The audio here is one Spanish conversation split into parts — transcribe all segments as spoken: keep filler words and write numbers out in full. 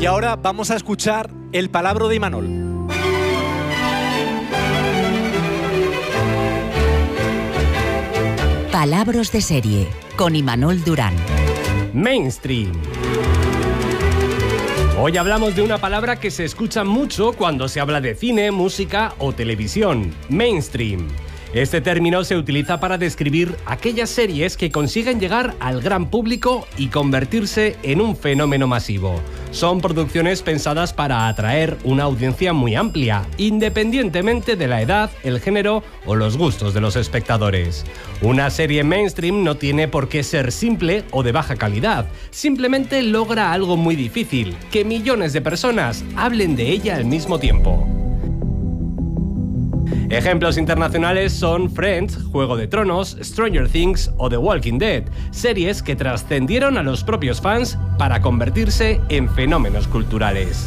Y ahora vamos a escuchar el palabro de Imanol. Palabras de serie, con Imanol Durán. Mainstream. Hoy hablamos de una palabra que se escucha mucho cuando se habla de cine, música o televisión. Mainstream. Este término se utiliza para describir aquellas series que consiguen llegar al gran público y convertirse en un fenómeno masivo. Son producciones pensadas para atraer una audiencia muy amplia, independientemente de la edad, el género o los gustos de los espectadores. Una serie mainstream no tiene por qué ser simple o de baja calidad, simplemente logra algo muy difícil, que millones de personas hablen de ella al mismo tiempo. Ejemplos internacionales son Friends, Juego de Tronos, Stranger Things o The Walking Dead, series que trascendieron a los propios fans para convertirse en fenómenos culturales.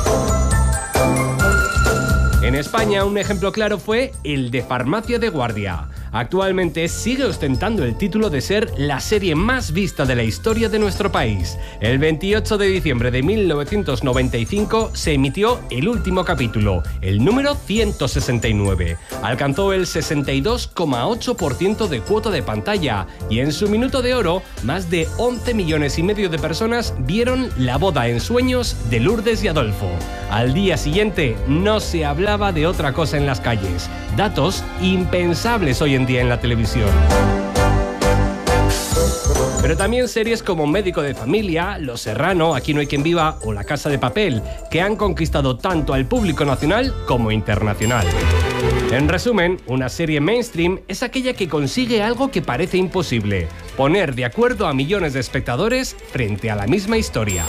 En España, un ejemplo claro fue el de Farmacia de Guardia. Actualmente sigue ostentando el título de ser la serie más vista de la historia de nuestro país. El veintiocho de diciembre de mil novecientos noventa y cinco se emitió el último capítulo, el número ciento sesenta y nueve. Alcanzó el sesenta y dos coma ocho por ciento de cuota de pantalla y en su minuto de oro, más de once millones y medio de personas vieron la boda en sueños de Lourdes y Adolfo. Al día siguiente no se hablaba de otra cosa en las calles. Datos impensables hoy en día en la televisión. Pero también series como Médico de Familia, Los Serrano, Aquí no hay quien viva o La Casa de Papel, que han conquistado tanto al público nacional como internacional. En resumen, una serie mainstream es aquella que consigue algo que parece imposible: poner de acuerdo a millones de espectadores frente a la misma historia.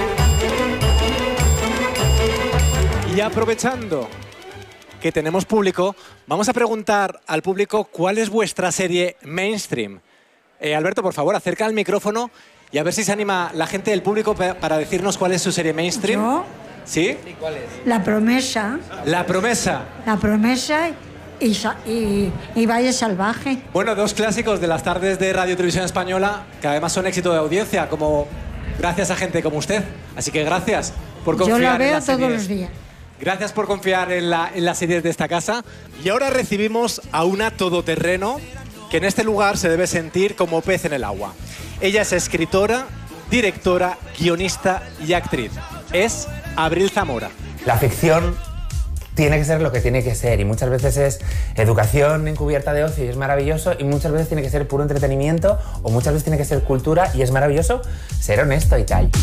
Y aprovechando que tenemos público, vamos a preguntar al público cuál es vuestra serie mainstream. Eh, Alberto, por favor, acerca el micrófono y a ver si se anima la gente del público para decirnos cuál es su serie mainstream. ¿Yo? ¿Sí? ¿Y cuál es? La Promesa. La Promesa. La Promesa y, y, y Valle Salvaje. Bueno, dos clásicos de las tardes de Radio Televisión Española que además son éxito de audiencia, como gracias a gente como usted. Así que gracias por confiar en las series. Yo la veo todos los días. Gracias por confiar en, la, en las series de esta casa. Y ahora recibimos a una todoterreno que en este lugar se debe sentir como pez en el agua. Ella es escritora, directora, guionista y actriz. Es Abril Zamora. La ficción tiene que ser lo que tiene que ser y muchas veces es educación encubierta de ocio y es maravilloso, y muchas veces tiene que ser puro entretenimiento, o muchas veces tiene que ser cultura y es maravilloso ser honesto y tal.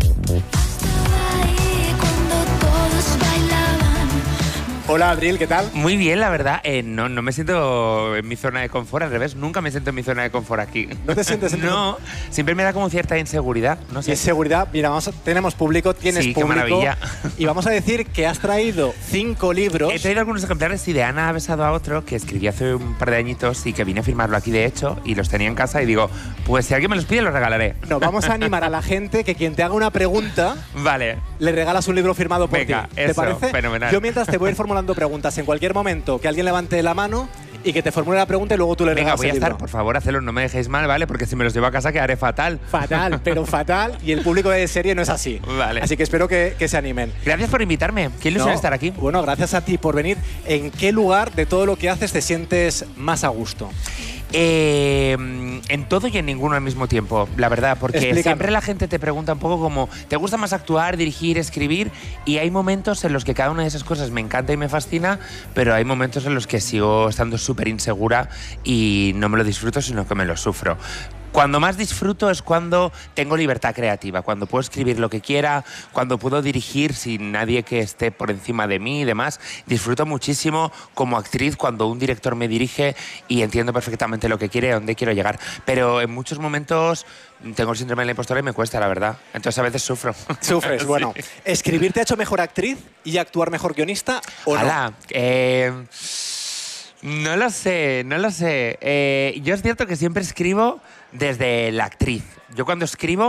Hola, Abril, ¿qué tal? Muy bien, la verdad. Eh, no, no me siento en mi zona de confort, al revés. Nunca me siento en mi zona de confort aquí. ¿No te sientes en No, siempre me da como cierta inseguridad. No sé. Inseguridad. Mira, vamos a, tenemos público, tienes sí, público. Qué maravilla. Y vamos a decir que has traído cinco libros. He traído algunos ejemplares, y de Ana ha besado a otro que escribí hace un par de añitos y que vine a firmarlo aquí, de hecho, y los tenía en casa y digo, pues si alguien me los pide, los regalaré. No, vamos a animar a la gente que quien te haga una pregunta, vale, le regalas un libro firmado por Venga, ti. ¿Te eso, parece? fenomenal. Yo mientras te voy a ir formulando preguntas en cualquier momento, que alguien levante la mano y que te formule la pregunta y luego tú le Venga, regalas voy a el estar, libro. por favor, hacedlo, no me dejéis mal, ¿vale? Porque si me los llevo a casa quedaré fatal. Fatal, pero fatal. Y el público de serie no es así. Vale. Así que espero que, que se animen. Gracias por invitarme. Qué ilusión No, estar aquí. Bueno, gracias a ti por venir. ¿En qué lugar de todo lo que haces te sientes más a gusto? Eh, en todo y en ninguno al mismo tiempo, la verdad, porque Explícame. siempre la gente te pregunta un poco como, ¿te gusta más actuar, dirigir, escribir? Y hay momentos en los que cada una de esas cosas me encanta y me fascina, pero hay momentos en los que sigo estando súper insegura y no me lo disfruto, sino que me lo sufro. Cuando más disfruto es cuando tengo libertad creativa, cuando puedo escribir lo que quiera, cuando puedo dirigir sin nadie que esté por encima de mí y demás. Disfruto muchísimo como actriz cuando un director me dirige y entiendo perfectamente lo que quiere y a dónde quiero llegar. Pero en muchos momentos tengo el síndrome de la impostora y me cuesta, la verdad. Entonces a veces sufro. Sufres, Sí. bueno. ¿Escribir te ha hecho mejor actriz y actuar mejor guionista o no? Ala, eh, no lo sé, no lo sé. Eh, yo es cierto que siempre escribo desde la actriz. Yo cuando escribo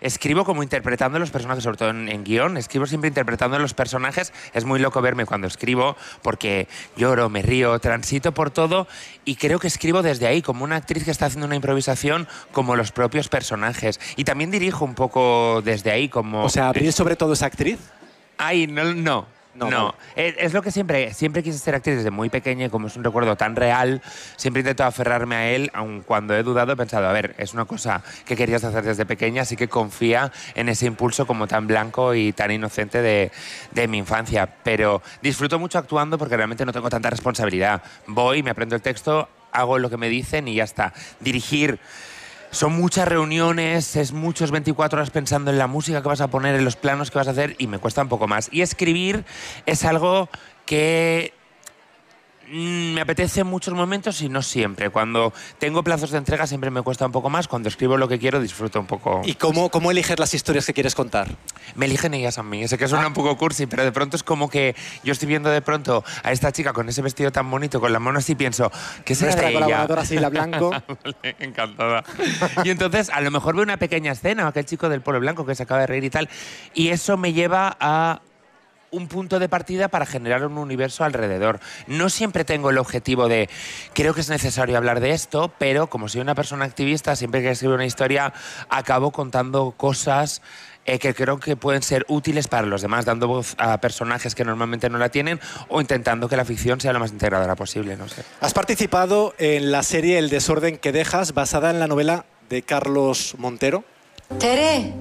escribo como interpretando los personajes, sobre todo en, en guión, escribo siempre interpretando los personajes. Es muy loco verme cuando escribo porque lloro, me río, transito por todo y creo que escribo desde ahí, como una actriz que está haciendo una improvisación como los propios personajes. Y también dirijo un poco desde ahí como... O sea, ¿Abril sobre todo es actriz? Ay, no, no. No, no. vale. Es, es lo que siempre, siempre quise ser actriz desde muy pequeña y como es un recuerdo tan real, siempre intento aferrarme a él, aun cuando he dudado he pensado, a ver, es una cosa que querías hacer desde pequeña, así que confía en ese impulso como tan blanco y tan inocente de, de mi infancia. Pero disfruto mucho actuando porque realmente no tengo tanta responsabilidad. Voy, me aprendo el texto, hago lo que me dicen y ya está. Dirigir... Son muchas reuniones, es muchos veinticuatro horas pensando en la música que vas a poner, en los planos que vas a hacer y me cuesta un poco más. Y escribir es algo que mm, me apetece en muchos momentos y no siempre. Cuando tengo plazos de entrega siempre me cuesta un poco más. Cuando escribo lo que quiero disfruto un poco. ¿Y cómo, cómo eliges las historias que quieres contar? Me eligen ellas a mí. Sé que suena un poco cursi, pero de pronto es como que yo estoy viendo de pronto a esta chica con ese vestido tan bonito, con las manos y pienso, ¿qué será Nuestra de ella? colaboradora Sila Blanco. Vale, encantada. Y entonces a lo mejor veo una pequeña escena, aquel chico del polo blanco que se acaba de reír y tal, y eso me lleva a un punto de partida para generar un universo alrededor. No siempre tengo el objetivo de, creo que es necesario hablar de esto, pero como soy una persona activista, siempre que escribo una historia acabo contando cosas eh, que creo que pueden ser útiles para los demás, dando voz a personajes que normalmente no la tienen o intentando que la ficción sea lo más integradora posible, no sé. Has participado en la serie El desorden que dejas, basada en la novela de Carlos Montero. Tere.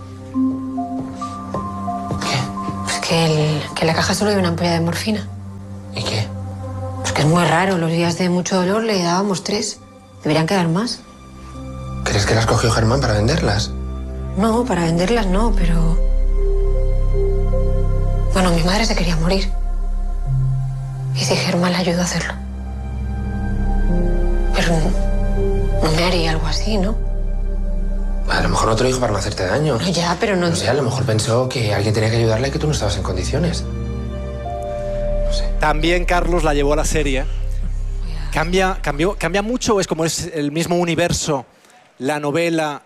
Que, el, que en la caja solo hay una ampolla de morfina. ¿Y qué? Pues que es muy raro. Los días de mucho dolor le dábamos tres. Deberían quedar más. ¿Crees que las cogió Germán para venderlas? No, para venderlas no, pero... Bueno, mi madre se quería morir. Y si Germán le ayudó a hacerlo. Pero no, no me haría algo así, ¿no? A lo mejor no te lo dijo para no hacerte daño. No, ya, pero no... No sé, a lo mejor pensó que alguien tenía que ayudarle y que tú no estabas en condiciones. No sé. También Carlos la llevó a la serie. ¿Cambia, cambió, ¿Cambia mucho o es como es el mismo universo, la novela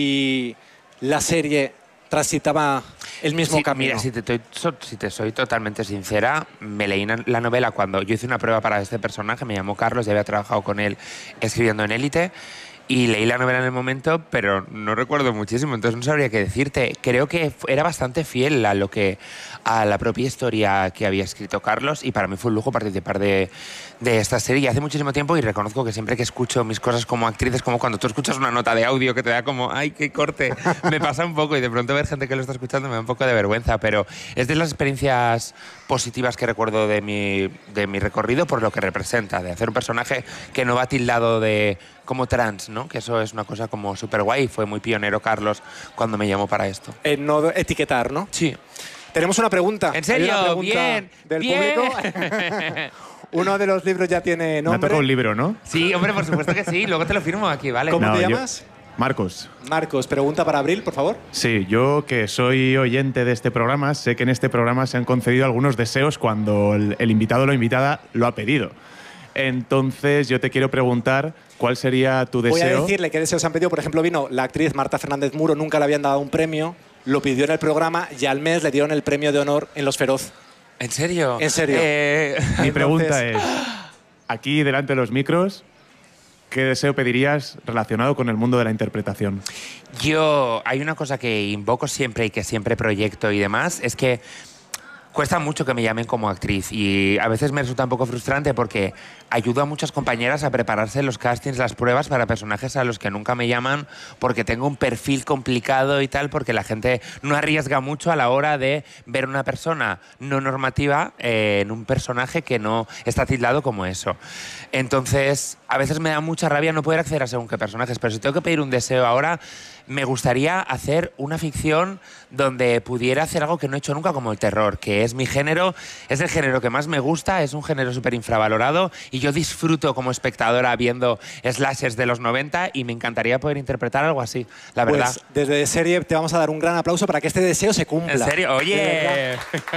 y la serie transitaba el mismo Sí, camino? Mira, si te, estoy- so- si te soy totalmente sincera, me leí na- la novela cuando yo hice una prueba para este personaje, me llamó Carlos, ya había trabajado con él escribiendo en Élite, y leí la novela en el momento, pero no recuerdo muchísimo, entonces no sabría qué decirte. Creo que fu- era bastante fiel a lo que a la propia historia que había escrito Carlos y para mí fue un lujo participar de, de esta serie. Y hace muchísimo tiempo y reconozco que siempre que escucho mis cosas como actriz es como cuando tú escuchas una nota de audio que te da como ¡ay, qué corte! Me pasa un poco y de pronto ver gente que lo está escuchando me da un poco de vergüenza, pero es de las experiencias positivas que recuerdo de mi, de mi recorrido por lo que representa, de hacer un personaje que no va tildado de como trans, ¿no? Que eso es una cosa como súper guay. Fue muy pionero Carlos cuando me llamó para esto. En no etiquetar, ¿no? Sí. Tenemos una pregunta. ¿En serio? Hay una pregunta Bien, del bien. público. Uno de los libros ya tiene Me ha nombre. tocado un libro, ¿no? Sí, hombre, por supuesto que sí. Luego te lo firmo aquí, ¿vale? ¿Cómo No, te yo- llamas? Marcos. Marcos, pregunta para Abril, por favor. Sí, yo que soy oyente de este programa, sé que en este programa se han concedido algunos deseos cuando el, el invitado o la invitada lo ha pedido. Entonces, yo te quiero preguntar cuál sería tu Voy a deseo. decirle qué deseos han pedido. Por ejemplo, vino la actriz Marta Fernández Muro, nunca le habían dado un premio, lo pidió en el programa y al mes le dieron el premio de honor en Los Feroz. ¿En serio? En serio. Eh, Mi pregunta Entonces- es, aquí delante de los micros, ¿qué deseo pedirías relacionado con el mundo de la interpretación? Yo, hay una cosa que invoco siempre y que siempre proyecto y demás, es que cuesta mucho que me llamen como actriz y a veces me resulta un poco frustrante porque ayudo a muchas compañeras a prepararse los castings, las pruebas para personajes a los que nunca me llaman porque tengo un perfil complicado y tal, porque la gente no arriesga mucho a la hora de ver una persona no normativa eh, en un personaje que no está tildado como eso. Entonces, a veces me da mucha rabia no poder acceder a según qué personajes, pero si tengo que pedir un deseo ahora, me gustaría hacer una ficción donde pudiera hacer algo que no he hecho nunca, como el terror, que es mi género, es el género que más me gusta, es un género súper infravalorado y yo disfruto como espectadora viendo slashers de los noventa y me encantaría poder interpretar algo así, la verdad. Pues desde serie te vamos a dar un gran aplauso para que este deseo se cumpla. ¿En serio? De Oye. verdad.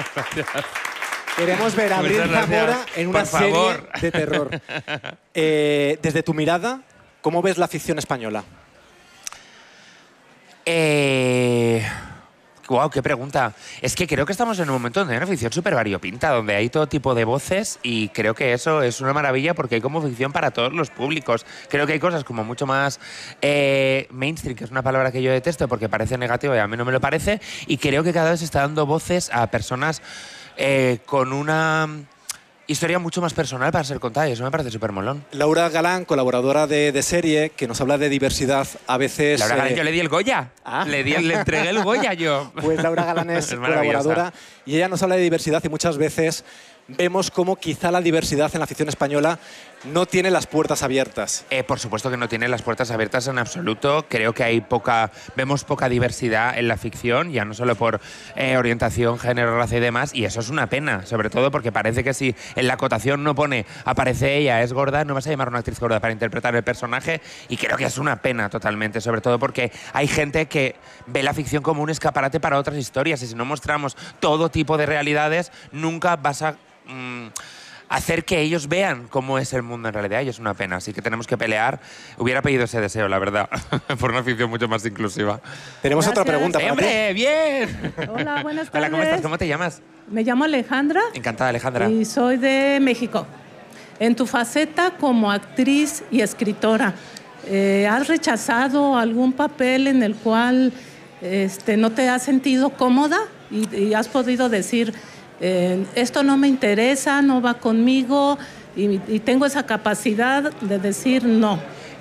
Queremos ver a Abril Muchas gracias. Zamora en una Por favor. serie de terror. Eh, desde tu mirada, ¿cómo ves la ficción española? Eh... Wow, qué pregunta. Es que creo que estamos en un momento donde hay una ficción súper variopinta, donde hay todo tipo de voces y creo que eso es una maravilla porque hay como ficción para todos los públicos. Creo que hay cosas como mucho más eh, mainstream, que es una palabra que yo detesto porque parece negativa y a mí no me lo parece, y creo que cada vez se está dando voces a personas eh, con una historia mucho más personal para ser contada y eso me parece súper molón. Laura Galán, colaboradora de, de serie, que nos habla de diversidad, a veces... Laura Galán, eh, yo le di el Goya. ¿Ah? Le, di, le entregué el Goya yo. Pues Laura Galán es, Es maravillosa. colaboradora y ella nos habla de diversidad y muchas veces vemos cómo quizá la diversidad en la ficción española no tiene las puertas abiertas. Eh, por supuesto que no tiene las puertas abiertas en absoluto. Creo que hay poca, vemos poca diversidad en la ficción, ya no solo por eh, orientación, género, raza y demás, y eso es una pena, sobre todo porque parece que si en la acotación no pone aparece ella, es gorda, no vas a llamar a una actriz gorda para interpretar el personaje, y creo que es una pena totalmente, sobre todo porque hay gente que ve la ficción como un escaparate para otras historias, y si no mostramos todo tipo de realidades, nunca vas a mmm, hacer que ellos vean cómo es el mundo en realidad, y es una pena. Así que tenemos que pelear. Hubiera pedido ese deseo, la verdad, por una ficción mucho más inclusiva. Tenemos Gracias. otra pregunta para ti. ¡Hombre, bien! Hola, buenas tardes. Hola, ¿cómo estás? ¿Cómo te llamas? Me llamo Alejandra Encantada, Alejandra. y soy de México. En tu faceta como actriz y escritora, eh, ¿has rechazado algún papel en el cual este, no te has sentido cómoda y, y has podido decir, eh, esto no me interesa, no va conmigo, y, y tengo esa capacidad de decir no?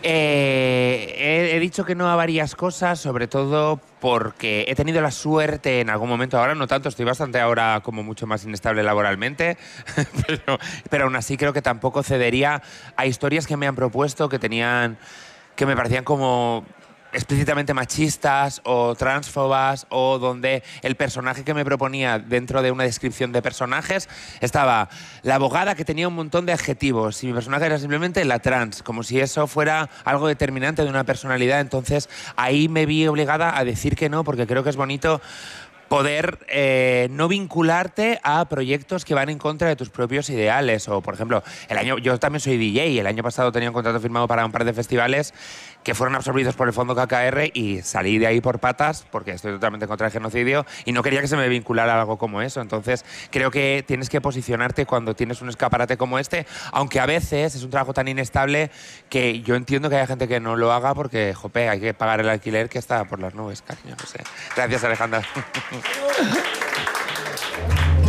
Eh, he, he dicho que no a varias cosas, sobre todo porque he tenido la suerte en algún momento, ahora no tanto, estoy bastante ahora como mucho más inestable laboralmente, pero, pero aún así creo que tampoco cedería a historias que me han propuesto que tenían, que me parecían como explícitamente machistas o transfobas, o donde el personaje que me proponía dentro de una descripción de personajes estaba la abogada que tenía un montón de adjetivos y mi personaje era simplemente la trans, como si eso fuera algo determinante de una personalidad. Entonces ahí me vi obligada a decir que no, porque creo que es bonito poder eh, no vincularte a proyectos que van en contra de tus propios ideales. O, por ejemplo, el año, yo también soy D J y el año pasado tenía un contrato firmado para un par de festivales que fueron absorbidos por el Fondo K K R y salí de ahí por patas porque estoy totalmente contra el genocidio y no quería que se me vinculara a algo como eso. Entonces, creo que tienes que posicionarte cuando tienes un escaparate como este, aunque a veces es un trabajo tan inestable que yo entiendo que haya gente que no lo haga porque, jope, hay que pagar el alquiler que está por las nubes, cariño, no sé. Gracias, Alejandra.